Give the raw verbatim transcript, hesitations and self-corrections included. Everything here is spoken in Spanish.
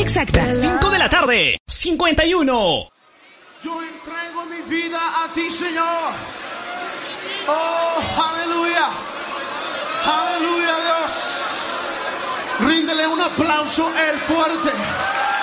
exacta. cinco de la tarde, cincuenta y uno. Yo entrego mi vida a ti, Señor. Oh, aleluya. Aleluya, Dios. Ríndele un aplauso el fuerte.